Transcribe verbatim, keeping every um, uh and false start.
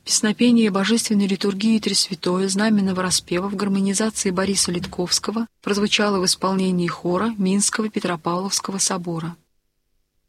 Песнопение божественной литургии Тресвятое знаменного распева в гармонизации Бориса Литковского прозвучало в исполнении хора Минского Петропавловского собора.